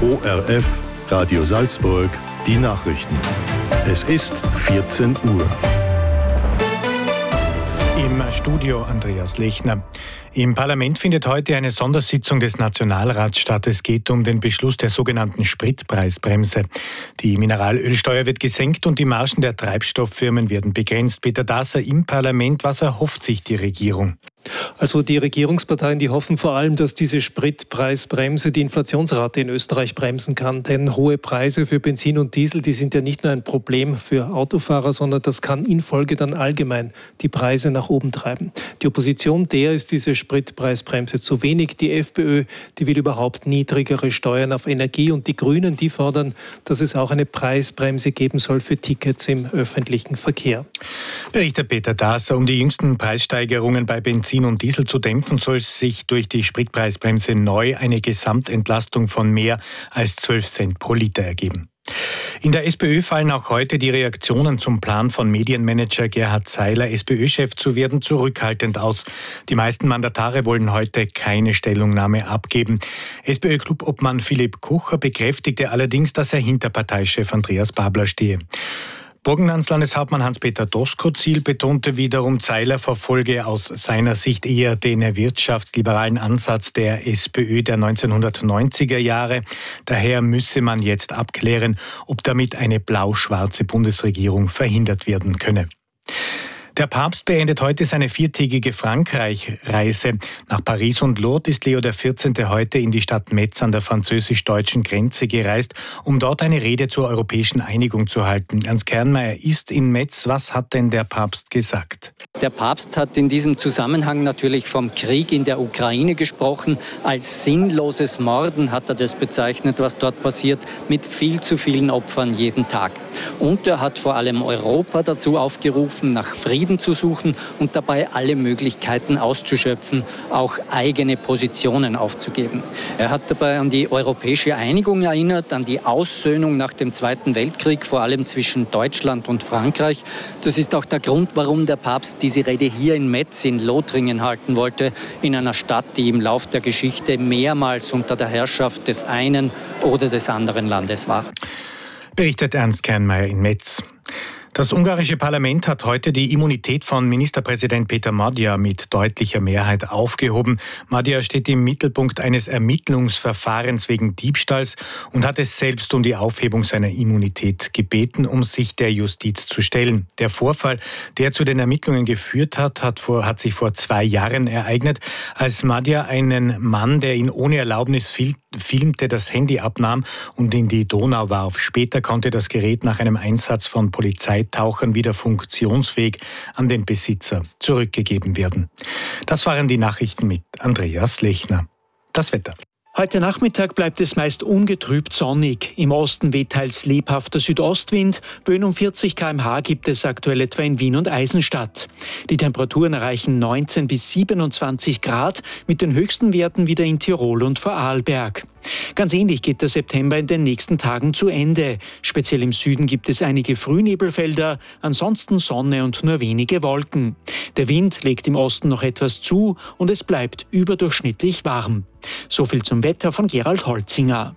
ORF, Radio Salzburg, die Nachrichten. Es ist 14 Uhr. Im Studio Andreas Lechner. Im Parlament findet heute eine Sondersitzung des Nationalrats statt. Es geht um den Beschluss der sogenannten Spritpreisbremse. Die Mineralölsteuer wird gesenkt und die Margen der Treibstofffirmen werden begrenzt. Peter Dasser im Parlament. Was erhofft sich die Regierung? Also die Regierungsparteien, die hoffen vor allem, dass diese Spritpreisbremse die Inflationsrate in Österreich bremsen kann. Denn hohe Preise für Benzin und Diesel, die sind ja nicht nur ein Problem für Autofahrer, sondern das kann in Folge dann allgemein die Preise nach oben treiben. Die Opposition, der ist diese Spritpreisbremse zu wenig. Die FPÖ, die will überhaupt niedrigere Steuern auf Energie. Und die Grünen, die fordern, dass es auch eine Preisbremse geben soll für Tickets im öffentlichen Verkehr. Berichtet Peter Dasser. Um die jüngsten Preissteigerungen bei Benzin und Diesel zu dämpfen, soll sich durch die Spritpreisbremse neu eine Gesamtentlastung von mehr als 12 Cent pro Liter ergeben. In der SPÖ fallen auch heute die Reaktionen zum Plan von Medienmanager Gerhard Seiler, SPÖ-Chef zu werden, zurückhaltend aus. Die meisten Mandatare wollen heute keine Stellungnahme abgeben. SPÖ-Clubobmann Philipp Kucher bekräftigte allerdings, dass er hinter Parteichef Andreas Babler stehe. Burgenlandslandeshauptmann Hans-Peter Doskozil betonte wiederum, Seiler verfolge aus seiner Sicht eher den wirtschaftsliberalen Ansatz der SPÖ der 1990er Jahre. Daher müsse man jetzt abklären, ob damit eine blau-schwarze Bundesregierung verhindert werden könne. Der Papst beendet heute seine 4-tägige Frankreich-Reise. Nach Paris und Lourdes ist Leo XIV. Heute in die Stadt Metz an der französisch-deutschen Grenze gereist, um dort eine Rede zur europäischen Einigung zu halten. Ernst Kernmeier ist in Metz. Was hat denn der Papst gesagt? Der Papst hat in diesem Zusammenhang natürlich vom Krieg in der Ukraine gesprochen. Als sinnloses Morden hat er das bezeichnet, was dort passiert, mit viel zu vielen Opfern jeden Tag. Und er hat vor allem Europa dazu aufgerufen, nach Frieden zu suchen und dabei alle Möglichkeiten auszuschöpfen, auch eigene Positionen aufzugeben. Er hat dabei an die europäische Einigung erinnert, an die Aussöhnung nach dem Zweiten Weltkrieg, vor allem zwischen Deutschland und Frankreich. Das ist auch der Grund, warum der Papst diese Rede hier in Metz in Lothringen halten wollte, in einer Stadt, die im Lauf der Geschichte mehrmals unter der Herrschaft des einen oder des anderen Landes war. Berichtet Ernst Kernmeier in Metz. Das ungarische Parlament hat heute die Immunität von Ministerpräsident Peter Magyar mit deutlicher Mehrheit aufgehoben. Magyar steht im Mittelpunkt eines Ermittlungsverfahrens wegen Diebstahls und hat es selbst um die Aufhebung seiner Immunität gebeten, um sich der Justiz zu stellen. Der Vorfall, der zu den Ermittlungen geführt hat, hat sich vor 2 Jahren ereignet, als Magyar einen Mann, der ihn ohne Erlaubnis filmte, das Handy abnahm und in die Donau warf. Später konnte das Gerät nach einem Einsatz von Polizeitauchern wieder funktionsfähig an den Besitzer zurückgegeben werden. Das waren die Nachrichten mit Andreas Lechner. Das Wetter. Heute Nachmittag bleibt es meist ungetrübt sonnig. Im Osten weht teils lebhafter Südostwind. Böen um 40 km/h gibt es aktuell etwa in Wien und Eisenstadt. Die Temperaturen erreichen 19 bis 27 Grad, mit den höchsten Werten wieder in Tirol und Vorarlberg. Ganz ähnlich geht der September in den nächsten Tagen zu Ende. Speziell im Süden gibt es einige Frühnebelfelder, ansonsten Sonne und nur wenige Wolken. Der Wind legt im Osten noch etwas zu und es bleibt überdurchschnittlich warm. So viel zum Wetter von Gerald Holzinger.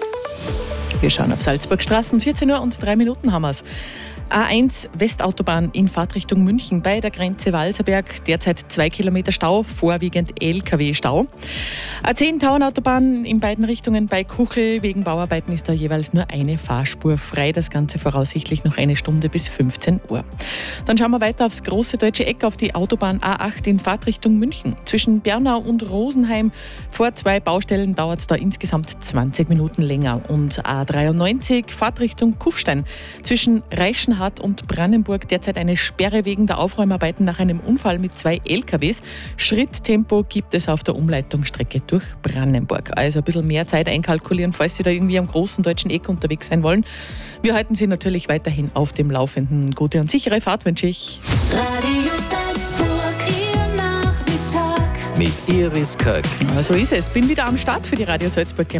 Wir schauen auf Salzburgstraßen, 14 Uhr und 3 Minuten haben wir's. A1 Westautobahn in Fahrtrichtung München bei der Grenze Walserberg. Derzeit 2 Kilometer Stau, vorwiegend LKW-Stau. A10 Tauernautobahn in beiden Richtungen bei Kuchel. Wegen Bauarbeiten ist da jeweils nur eine Fahrspur frei. Das Ganze voraussichtlich noch 1 Stunde bis 15 Uhr. Dann schauen wir weiter aufs große deutsche Eck, auf die Autobahn A8 in Fahrtrichtung München. Zwischen Bernau und Rosenheim vor 2 Baustellen dauert es da insgesamt 20 Minuten länger. Und A93 Fahrtrichtung Kufstein zwischen Reichenhall und Brandenburg derzeit eine Sperre wegen der Aufräumarbeiten nach einem Unfall mit 2 LKWs. Schritttempo gibt es auf der Umleitungsstrecke durch Brandenburg. Also ein bisschen mehr Zeit einkalkulieren, falls Sie da irgendwie am großen deutschen Eck unterwegs sein wollen. Wir halten Sie natürlich weiterhin auf dem Laufenden. Gute und sichere Fahrt wünsche ich. Radio Salzburg, Ihr Nachmittag. Mit Iris Köck. So ist es. Bin wieder am Start für die Radio Salzburg